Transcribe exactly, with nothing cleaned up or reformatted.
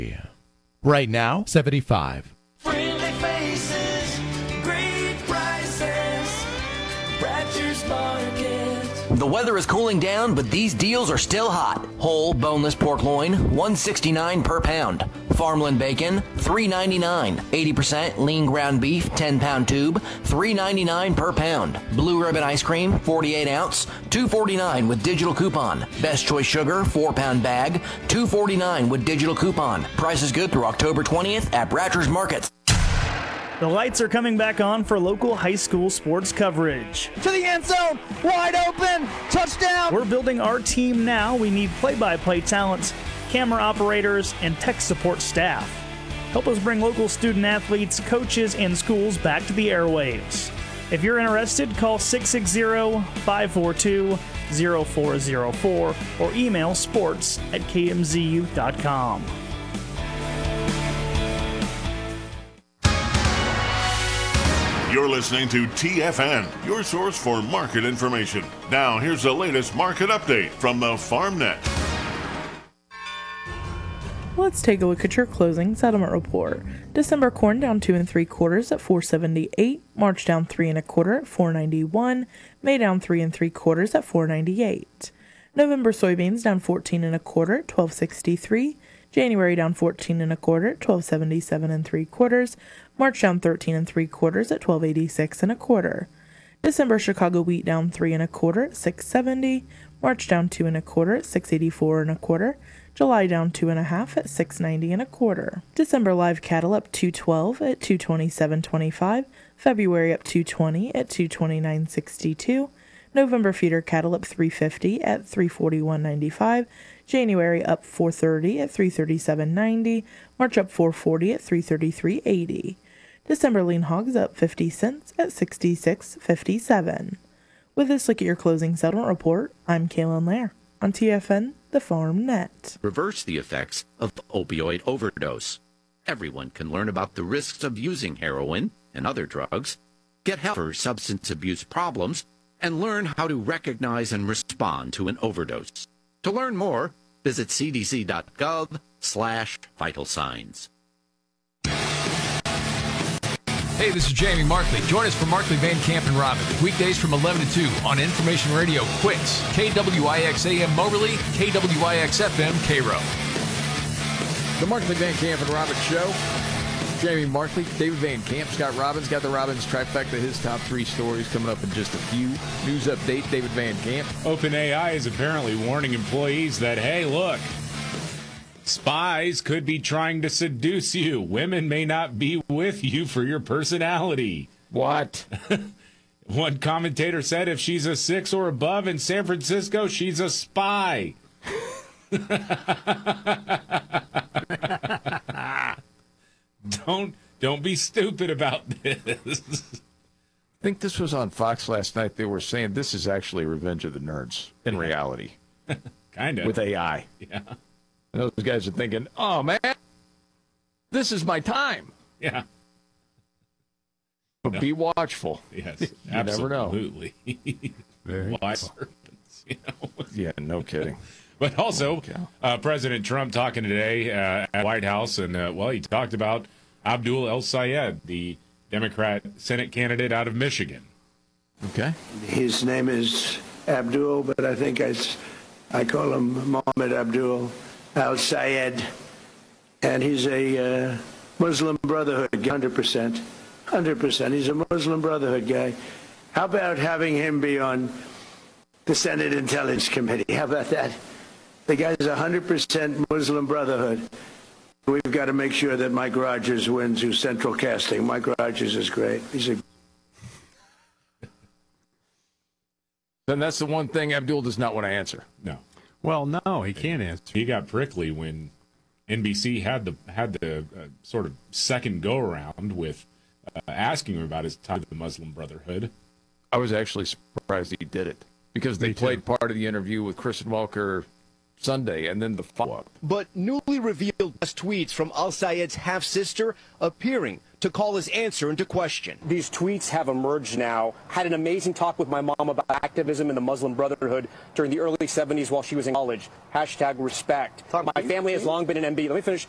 Right now, seventy-five. Friendly faces, great prices, Bratcher's Market. The weather is cooling down, but these deals are still hot. Whole boneless pork loin, one sixty-nine per pound. Farmland bacon, three ninety-nine. eighty percent lean ground beef, ten pound tube, three ninety-nine per pound. Blue Ribbon ice cream, forty-eight ounce, two forty-nine with digital coupon. Best Choice sugar, four pound bag, two forty-nine with digital coupon. Price is good through October twentieth at Bratcher's Markets. The lights are coming back on for local high school sports coverage. To the end zone, wide open, touchdown. We're building our team now. We need play-by-play talents, camera operators, and tech support staff. Help us bring local student athletes, coaches, and schools back to the airwaves. If you're interested, call six six zero, five four two, zero four zero four or email sports at k m z u dot com. You're listening to T F N, your source for market information. Now, here's the latest market update from the FarmNet. Let's take a look at your closing settlement report. December corn down two and three quarters at four seventy-eight. March down three and a quarter at four ninety-one. May down three and three quarters at four ninety-eight. November soybeans down fourteen and a quarter at twelve sixty-three. January down fourteen and a quarter at twelve seventy-seven and three quarters. March down thirteen and three quarters at twelve eighty-six and a quarter. December Chicago wheat down three and a quarter at six seventy. March down two and a quarter at six eighty-four and a quarter. July down two and a half at six ninety and a quarter. December live cattle up two twelve at two twenty-seven twenty-five. February up two twenty at two twenty-nine sixty-two. November feeder cattle up three fifty at three forty-one ninety-five. January up four thirty at three thirty-seven ninety. March up four forty at three thirty-three eighty. December lean hogs up fifty cents at sixty-six fifty-seven. With this look at your closing settlement report, I'm Kaylin Lair on T F N, the Farm Net. Reverse the effects of opioid overdose. Everyone can learn about the risks of using heroin and other drugs, get help for substance abuse problems, and learn how to recognize and respond to an overdose. To learn more, visit cdc.gov slash vital signs. Hey, this is Jamie Markley. Join us for Markley, Van Camp, and Robin. Weekdays from eleven to two on Information Radio Quicks, K W I X A M Moberly, K W I X F M Cairo. The Markley, Van Camp, and Robin Show. Jamie Markley, David Van Camp, Scott Robbins. Got the Robbins trifecta, his top three stories coming up in just a few. News update, David Van Camp. OpenAI is apparently warning employees that, hey, look, spies could be trying to seduce you. Women may not be with you for your personality. What? One commentator said if she's a six or above in San Francisco, she's a spy. Don't don't be stupid about this. I think this was on Fox last night. They were saying this is actually Revenge of the Nerds in reality. Kind of. With A I. Yeah. And those guys are thinking, oh, man, this is my time. Yeah. But no. be watchful. Yes, you absolutely. never know. Very Why serpents, you know? Yeah, no kidding. But also, uh, President Trump talking today uh, at the White House, and, uh, well, he talked about Abdul El-Sayed, the Democrat Senate candidate out of Michigan. Okay. His name is Abdul, but I think I, I call him Mohammed Abdul Al-Sayed, and he's a uh, Muslim Brotherhood, one hundred percent. one hundred percent. He's a Muslim Brotherhood guy. How about having him be on the Senate Intelligence Committee? How about that? The guy's one hundred percent Muslim Brotherhood. We've got to make sure that Mike Rogers wins, who's Central Casting. Mike Rogers is great. He's a. Then that's the one thing Abdul does not want to answer. No. Well, no, he can't answer. He got prickly when N B C had the had the uh, sort of second go around with uh, asking him about his tie to the Muslim Brotherhood. I was actually surprised he did it because they played part of the interview with Kristen Welker Sunday and then the follow-up. But newly revealed tweets from Al-Sayed's half-sister appearing to call his answer into question. These tweets have emerged now. Had an amazing talk with my mom about activism in the Muslim Brotherhood during the early seventies while she was in college. Hashtag respect. Talk my family has long been an M B. Let me finish.